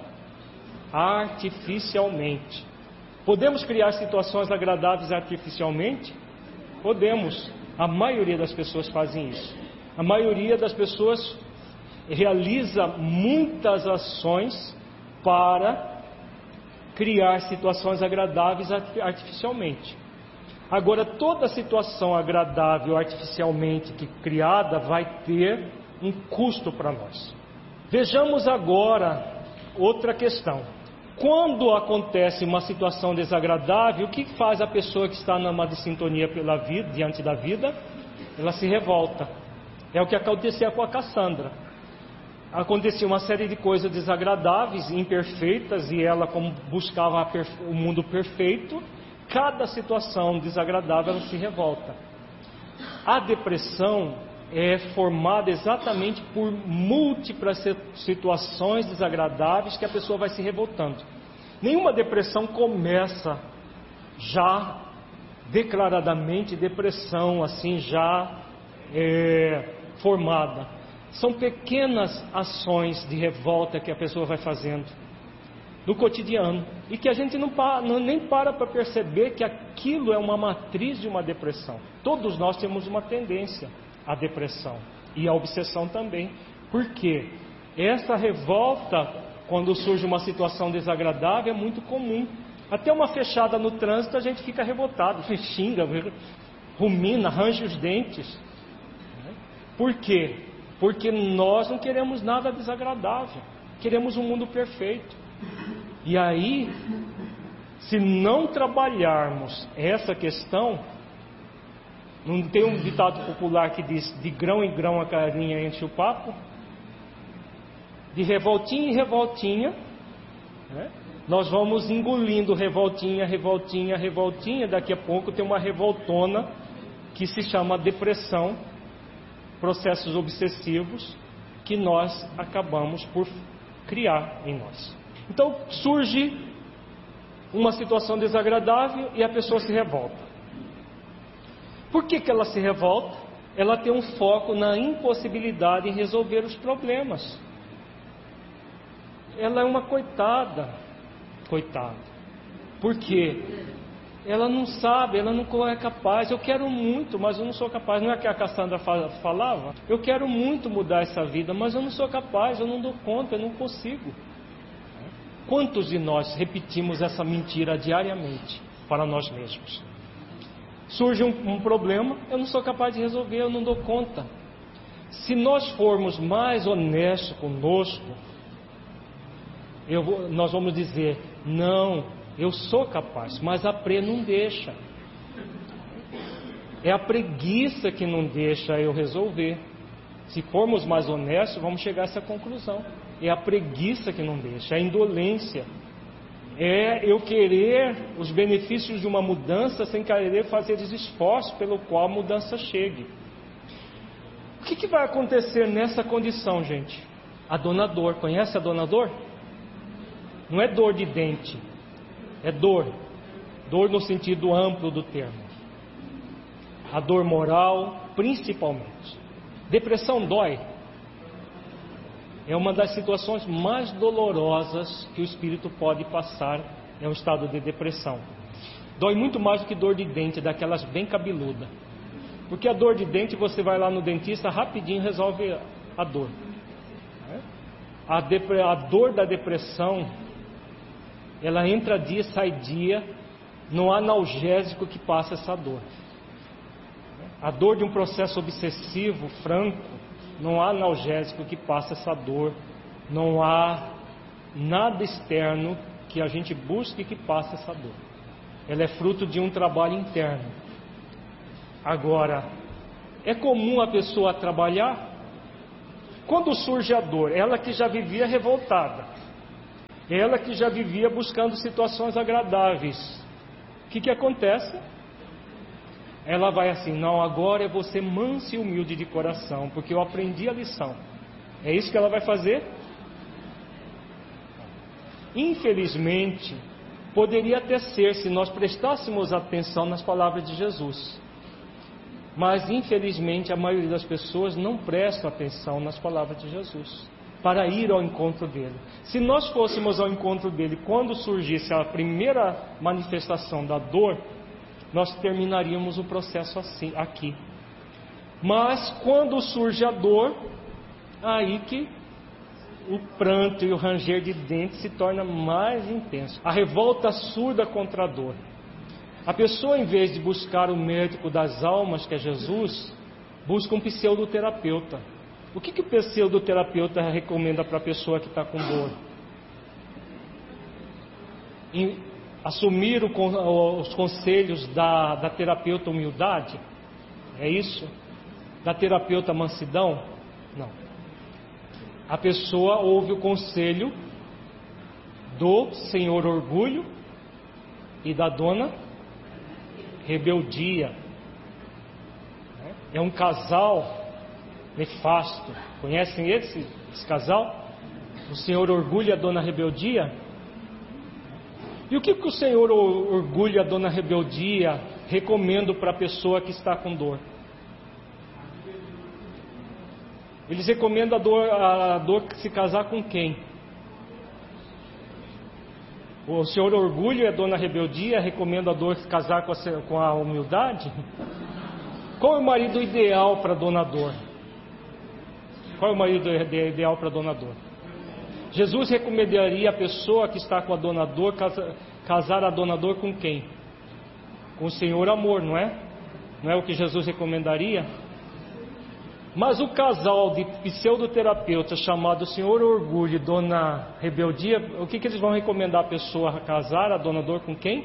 Artificialmente. Podemos criar situações agradáveis artificialmente? Podemos. A maioria das pessoas fazem isso. A maioria das pessoas realiza muitas ações para criar situações agradáveis artificialmente. Agora, toda situação agradável artificialmente que criada vai ter um custo para nós. Vejamos agora outra questão. Quando acontece uma situação desagradável, o que faz a pessoa que está numa dissintonia pela vida, diante da vida? Ela se revolta. É o que acontecia com a Cassandra. Acontecia uma série de coisas desagradáveis, imperfeitas, e ela, como buscava o mundo perfeito, cada situação desagradável ela se revolta. A depressão é formada exatamente por múltiplas situações desagradáveis que a pessoa vai se revoltando. Nenhuma depressão começa já declaradamente depressão, assim já é, formada. São pequenas ações de revolta que a pessoa vai fazendo no cotidiano e que a gente não, para, não nem para para perceber que aquilo é uma matriz de uma depressão. Todos nós temos uma tendência à depressão e à obsessão também. Por quê? Essa revolta, quando surge uma situação desagradável, é muito comum. Até uma fechada no trânsito a gente fica revoltado, xinga, rumina, arranja os dentes. Por quê? Porque nós não queremos nada desagradável, queremos um mundo perfeito. E aí, se não trabalharmos essa questão, não tem um ditado popular que diz: de grão em grão a carinha enche o papo? De revoltinha em revoltinha, né? Nós vamos engolindo revoltinha, revoltinha, revoltinha. Daqui a pouco tem uma revoltona que se chama depressão, processos obsessivos que nós acabamos por criar em nós. Então surge uma situação desagradável e a pessoa se revolta. Por que que ela se revolta? Ela tem um foco na impossibilidade em resolver os problemas. Ela é uma coitada, coitada. Por quê? Ela não sabe, ela não é capaz. Eu quero muito, mas eu não sou capaz. Não é que a Cassandra falava? Eu quero muito mudar essa vida, mas eu não sou capaz, eu não dou conta, eu não consigo. Quantos de nós repetimos essa mentira diariamente para nós mesmos? Surge um, um problema, eu não sou capaz de resolver, eu não dou conta. Se nós formos mais honestos conosco, eu vou, nós vamos dizer: não, eu sou capaz, mas a pre não deixa. É a preguiça que não deixa eu resolver. Se formos mais honestos, vamos chegar a essa conclusão. É a preguiça que não deixa, é a indolência. É eu querer os benefícios de uma mudança sem querer fazer os esforços pelo qual a mudança chegue. O que, que vai acontecer nessa condição, gente? A dona dor, conhece a dona dor? Não é dor de dente, é dor. Dor no sentido amplo do termo. A dor moral, principalmente. Depressão dói. É uma das situações mais dolorosas que o espírito pode passar, é um estado de depressão. Dói muito mais do que dor de dente, daquelas bem cabeluda. Porque a dor de dente, você vai lá no dentista, rapidinho resolve a dor. A, depre... a dor da depressão, ela entra dia, sai dia, não há analgésico que passe essa dor. A dor de um processo obsessivo, franco, não há analgésico que passe essa dor, não há nada externo que a gente busque que passe essa dor. ela é fruto de um trabalho interno. Agora, é comum a pessoa trabalhar? Quando surge a dor, ela que já vivia revoltada, ela que já vivia buscando situações agradáveis, o que que acontece? Ela vai assim, não, agora eu vou ser mansa e humilde de coração, porque eu aprendi a lição. É isso que ela vai fazer? Infelizmente, poderia até ser se nós prestássemos atenção nas palavras de Jesus. Mas infelizmente a maioria das pessoas não presta atenção nas palavras de Jesus, para ir ao encontro dele. Se nós fôssemos ao encontro dele quando surgisse a primeira manifestação da dor, nós terminaríamos o processo assim, aqui. Mas quando surge a dor, aí que o pranto e o ranger de dentes se torna mais intenso. A revolta surda contra a dor. A pessoa, em vez de buscar o médico das almas, que é Jesus, busca um pseudoterapeuta. O que, que o pseudoterapeuta recomenda para a pessoa que está com dor? Em assumir o, os conselhos da, da terapeuta humildade? É isso? Da terapeuta mansidão? Não. A pessoa ouve o conselho do senhor orgulho e da dona rebeldia. É um casal nefasto. Conhecem esse, esse casal? O senhor orgulho e a dona rebeldia? E o que, que o senhor orgulho e a dona rebeldia recomendam para a pessoa que está com dor? Eles recomendam a dor, a dor se casar com quem? O senhor orgulho e a dona rebeldia recomendam a dor se casar com a, com a humildade? Qual é o marido ideal para a dona dor? Qual é o marido ideal para a dona dor? Jesus recomendaria a pessoa que está com a dona dor casar, casar a dona dor com quem? Com o senhor amor, não é? Não é o que Jesus recomendaria? Mas o casal de pseudoterapeutas chamado Senhor Orgulho e Dona Rebeldia, o que, que eles vão recomendar a pessoa a casar, a dona dor, com quem?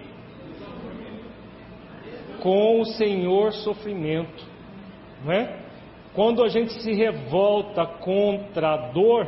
Com o Senhor Sofrimento, não é? Quando a gente se revolta contra a dor,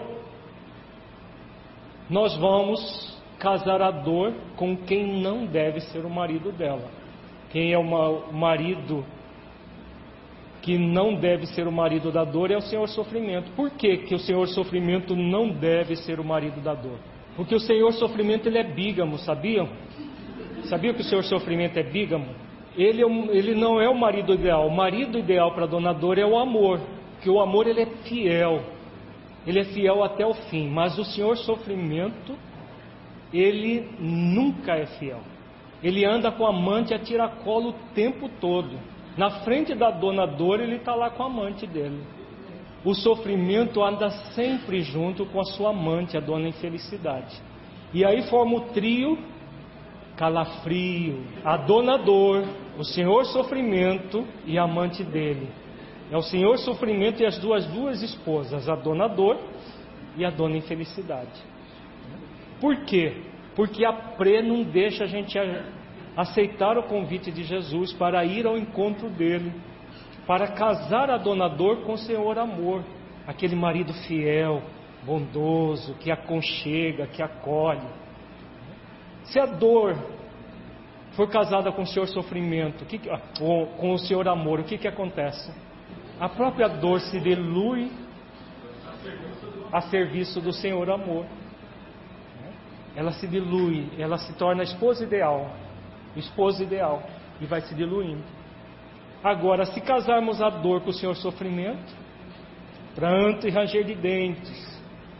nós vamos casar a dor com quem não deve ser o marido dela. Quem é o marido que não deve ser o marido da dor é o Senhor Sofrimento. Por que que o Senhor Sofrimento não deve ser o marido da dor? Porque o Senhor Sofrimento ele é bígamo, sabiam? Sabiam que o Senhor Sofrimento é bígamo? Ele, é um, ele não é o marido ideal. O marido ideal para a dona dor é o amor, porque o amor ele é fiel. Ele é fiel até o fim. Mas o Senhor Sofrimento, ele nunca é fiel. Ele anda com a amante a tiracolo o tempo todo. Na frente da dona dor, ele está lá com a amante dele. O sofrimento anda sempre junto com a sua amante, a dona infelicidade. E aí forma o trio calafrio, a dona dor, o senhor sofrimento e a amante dele. É o senhor sofrimento e as duas duas esposas, a dona dor e a dona infelicidade. Por quê? Porque a pré não deixa a gente aceitar o convite de Jesus para ir ao encontro dele, para casar a dona dor com o Senhor amor, aquele marido fiel, bondoso, que aconchega, que acolhe. Se a dor for casada com o Senhor sofrimento, que, com, com o Senhor amor, o que, que acontece? A própria dor se dilui a serviço do Senhor amor. Ela se dilui, ela se torna a esposa ideal. Esposa ideal, e vai se diluindo. Agora, se casarmos a dor com o Senhor Sofrimento, pranto e ranger de dentes,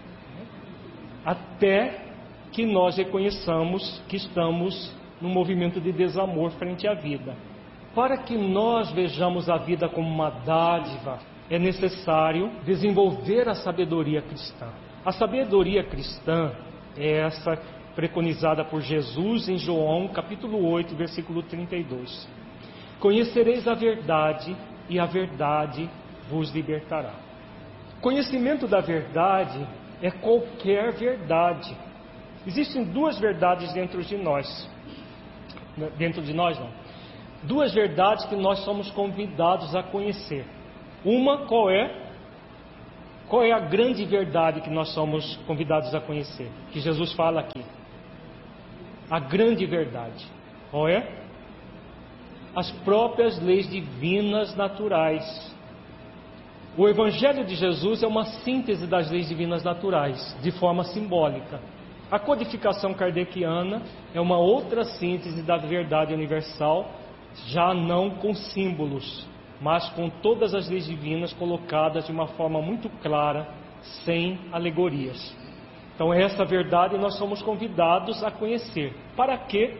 até que nós reconheçamos que estamos num movimento de desamor frente à vida. Para que nós vejamos a vida como uma dádiva, é necessário desenvolver a sabedoria cristã. A sabedoria cristã é essa preconizada por Jesus em João capítulo oito, versículo trinta e dois. Conhecereis a verdade e a verdade vos libertará. Conhecimento da verdade é qualquer verdade. Existem duas verdades dentro de nós. dentro de nós não. Duas verdades que nós somos convidados a conhecer. Uma, qual é? Qual é a grande verdade que nós somos convidados a conhecer? Que Jesus fala aqui. A grande verdade. Qual é? As próprias leis divinas naturais. O Evangelho de Jesus é uma síntese das leis divinas naturais, de forma simbólica. A codificação kardeciana é uma outra síntese da verdade universal, já não com símbolos, mas com todas as leis divinas colocadas de uma forma muito clara, sem alegorias. Então, essa verdade nós somos convidados a conhecer. Para quê?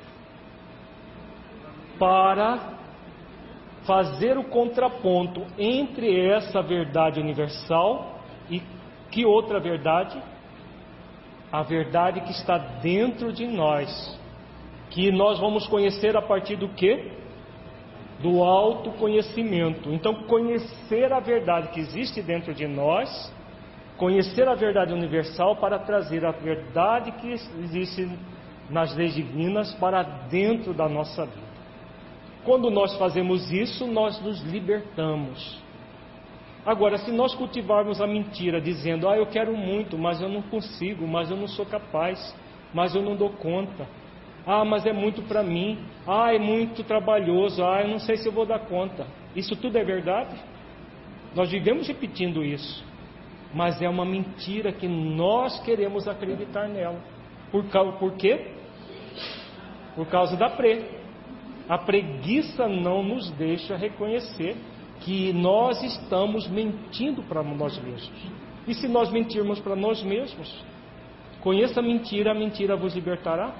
Para fazer o contraponto entre essa verdade universal e que outra verdade? A verdade que está dentro de nós, que nós vamos conhecer a partir do quê? Do autoconhecimento. Então, conhecer a verdade que existe dentro de nós, conhecer a verdade universal para trazer a verdade que existe nas leis divinas para dentro da nossa vida. Quando nós fazemos isso, nós nos libertamos. Agora, se nós cultivarmos a mentira, dizendo, ah, eu quero muito, mas eu não consigo, mas eu não sou capaz, mas eu não dou conta. Ah, mas é muito para mim. Ah, é muito trabalhoso. Ah, eu não sei se eu vou dar conta. Isso tudo é verdade? Nós vivemos repetindo isso. Mas é uma mentira que nós queremos acreditar nela. Por, por quê? Por causa da pre. A preguiça não nos deixa reconhecer que nós estamos mentindo para nós mesmos. E se nós mentirmos para nós mesmos, conheça a mentira, a mentira vos libertará?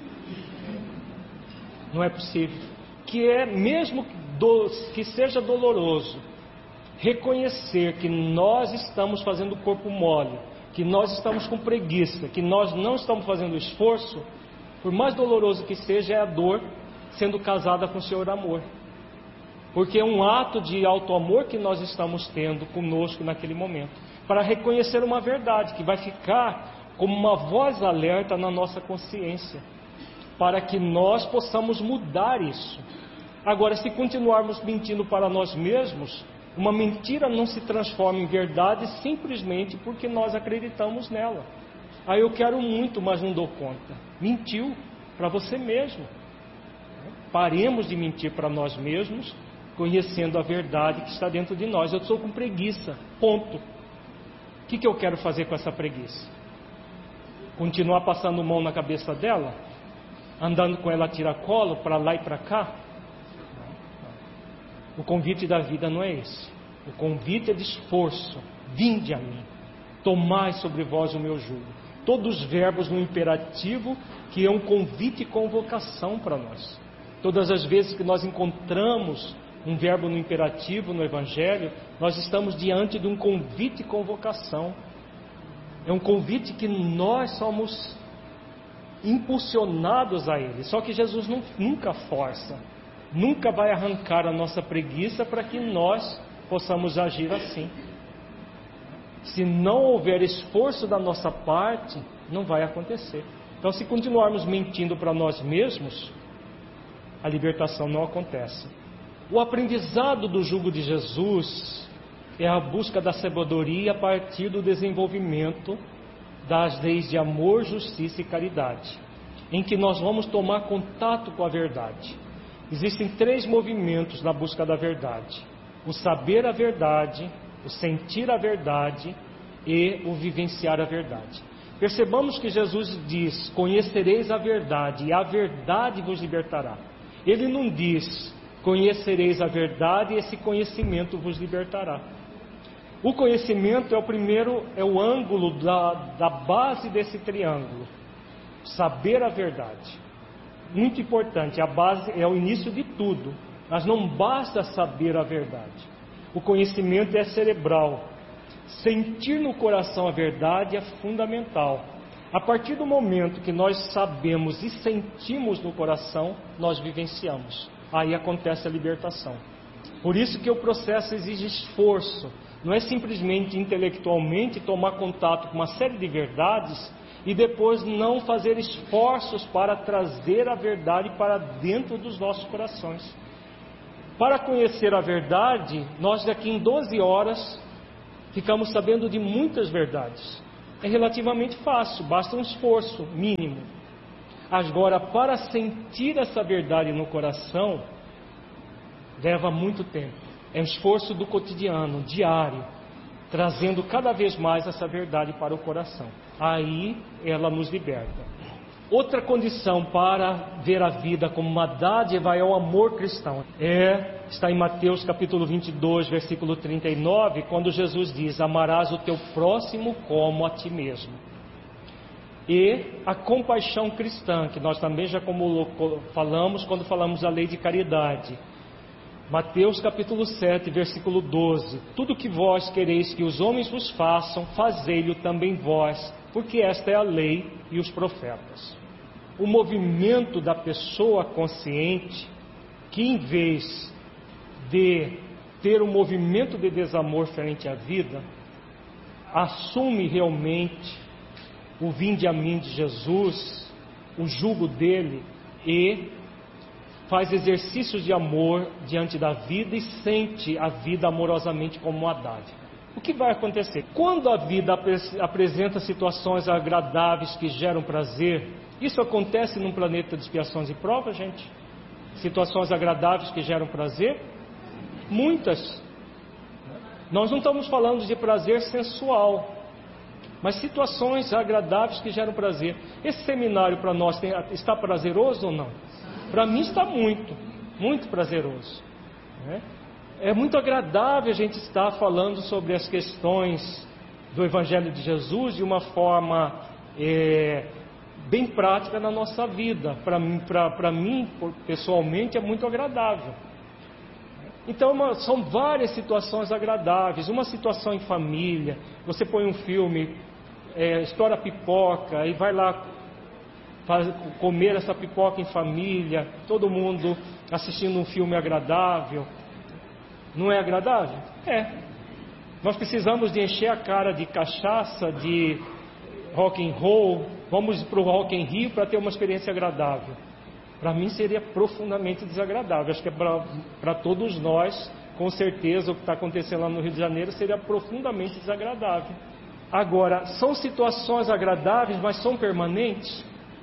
Não é possível. Que é, mesmo do, que seja doloroso, reconhecer que nós estamos fazendo o corpo mole, que nós estamos com preguiça, que nós não estamos fazendo esforço, por mais doloroso que seja, é a dor sendo casada com o Senhor amor. Porque é um ato de auto-amor que nós estamos tendo conosco naquele momento, para reconhecer uma verdade que vai ficar como uma voz alerta na nossa consciência, para que nós possamos mudar isso. Agora, se continuarmos mentindo para nós mesmos, uma mentira não se transforma em verdade simplesmente porque nós acreditamos nela. Ah, eu quero muito, mas não dou conta. Mentiu para você mesmo. Paremos de mentir para nós mesmos, conhecendo a verdade que está dentro de nós. Eu estou com preguiça, ponto. O que, que eu quero fazer com essa preguiça? Continuar passando mão na cabeça dela? Andando com ela a tiracolo para lá e para cá? O convite da vida não é esse. O convite é de esforço. Vinde a mim, tomai sobre vós o meu jugo. Todos os verbos no imperativo, que é um convite e convocação para nós. Todas as vezes que nós encontramos um verbo no imperativo no Evangelho, nós estamos diante de um convite e convocação. É um convite que nós somos impulsionados a ele. Só que Jesus não, nunca força, nunca vai arrancar a nossa preguiça para que nós possamos agir assim. Se não houver esforço da nossa parte, não vai acontecer. Então, se continuarmos mentindo para nós mesmos, a libertação não acontece. O aprendizado do jugo de Jesus é a busca da sabedoria a partir do desenvolvimento das leis de amor, justiça e caridade, em que nós vamos tomar contato com a verdade. Existem três movimentos na busca da verdade: o saber a verdade, o sentir a verdade e o vivenciar a verdade. Percebamos que Jesus diz: conhecereis a verdade e a verdade vos libertará. Ele não diz: conhecereis a verdade e esse conhecimento vos libertará. O conhecimento é o primeiro, é o ângulo da, da base desse triângulo. Saber a verdade. Muito importante, a base é o início de tudo. Mas não basta saber a verdade. O conhecimento é cerebral. Sentir no coração a verdade é fundamental. A partir do momento que nós sabemos e sentimos no coração, nós vivenciamos. Aí acontece a libertação. Por isso que o processo exige esforço. Não é simplesmente intelectualmente tomar contato com uma série de verdades e depois não fazer esforços para trazer a verdade para dentro dos nossos corações. Para conhecer a verdade, nós daqui em doze horas ficamos sabendo de muitas verdades. É relativamente fácil, basta um esforço mínimo. Agora, para sentir essa verdade no coração, leva muito tempo. É um esforço do cotidiano, diário, trazendo cada vez mais essa verdade para o coração. Aí ela nos liberta. Outra condição para ver a vida como uma dádiva é o amor cristão. É, está em Mateus capítulo vinte e dois, versículo trinta e nove, quando Jesus diz: amarás o teu próximo como a ti mesmo. E a compaixão cristã, que nós também já como falamos quando falamos da lei de caridade. Mateus capítulo sete, versículo doze: tudo que vós quereis que os homens vos façam, fazei-lo também vós, porque esta é a lei e os profetas. O movimento da pessoa consciente, que em vez de ter um movimento de desamor frente à vida, assume realmente o vinde a mim de Jesus, o jugo dele, e faz exercícios de amor diante da vida e sente a vida amorosamente como uma dádiva. O que vai acontecer? Quando a vida apresenta situações agradáveis que geram prazer, isso acontece num planeta de expiações e provas, gente? Situações agradáveis que geram prazer? Muitas. Nós não estamos falando de prazer sensual, mas situações agradáveis que geram prazer. Esse seminário para nós tem, está prazeroso ou não? Para mim está muito, muito prazeroso. Né? É muito agradável a gente estar falando sobre as questões do Evangelho de Jesus de uma forma é, bem prática na nossa vida. Para mim, para mim, pessoalmente, é muito agradável. Então, uma, são várias situações agradáveis. Uma situação em família, você põe um filme, é, estoura pipoca e vai lá faz, comer essa pipoca em família, todo mundo assistindo um filme agradável. Não é agradável? É. Nós precisamos de encher a cara de cachaça, de rock and roll, vamos para o Rock in Rio para ter uma experiência agradável. Para mim seria profundamente desagradável. Acho que é para todos nós, com certeza, o que está acontecendo lá no Rio de Janeiro seria profundamente desagradável. Agora, são situações agradáveis, mas são permanentes?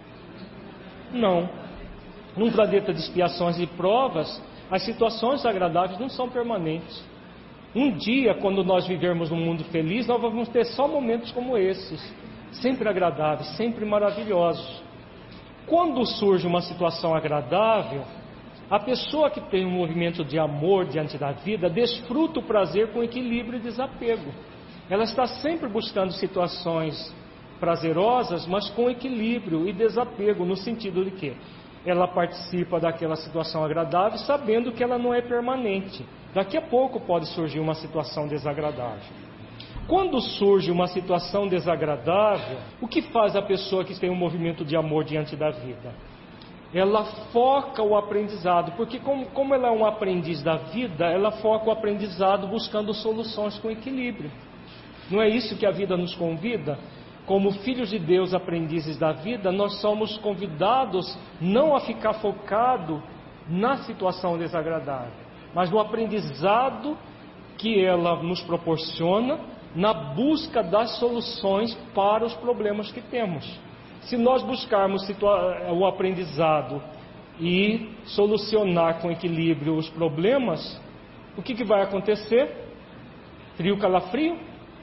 Não. Num planeta de expiações e provas, as situações agradáveis não são permanentes. Um dia, quando nós vivermos num mundo feliz, nós vamos ter só momentos como esses, sempre agradáveis, sempre maravilhosos. Quando surge uma situação agradável, a pessoa que tem um movimento de amor diante da vida desfruta o prazer com equilíbrio e desapego. Ela está sempre buscando situações prazerosas, mas com equilíbrio e desapego, no sentido de que ela participa daquela situação agradável sabendo que ela não é permanente. Daqui a pouco pode surgir uma situação desagradável. Quando surge uma situação desagradável, o que faz a pessoa que tem um movimento de amor diante da vida? Ela foca o aprendizado, porque como, como ela é um aprendiz da vida, ela foca o aprendizado buscando soluções com equilíbrio. Não é isso que a vida nos convida? Como filhos de Deus, aprendizes da vida, nós somos convidados não a ficar focado na situação desagradável, mas no aprendizado que ela nos proporciona, na busca das soluções para os problemas que temos. Se nós buscarmos o aprendizado e solucionar com equilíbrio os problemas, o que, que vai acontecer? Frio, calafrio?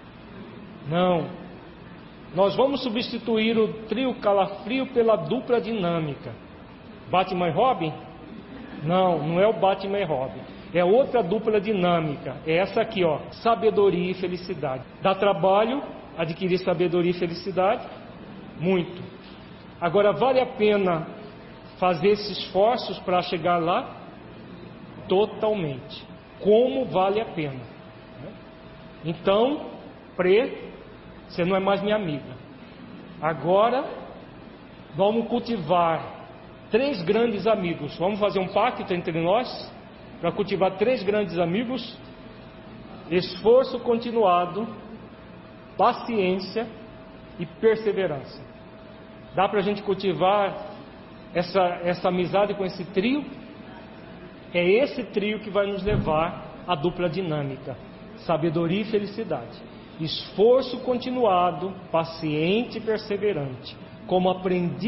Não. Nós vamos substituir o trio calafrio pela dupla dinâmica. Batman e Robin? Não, não é o Batman e Robin. É outra dupla dinâmica. É essa aqui, ó. Sabedoria e felicidade. Dá trabalho adquirir sabedoria e felicidade? Muito. Agora, vale a pena fazer esses esforços para chegar lá? Totalmente. Como vale a pena? Então, Pre, você não é mais minha amiga. Agora, vamos cultivar três grandes amigos. Vamos fazer um pacto entre nós para cultivar três grandes amigos: esforço continuado, paciência e perseverança. Dá para a gente cultivar essa, essa amizade com esse trio? É esse trio que vai nos levar à dupla dinâmica: sabedoria e felicidade. Esforço continuado, paciente e perseverante. Como aprendi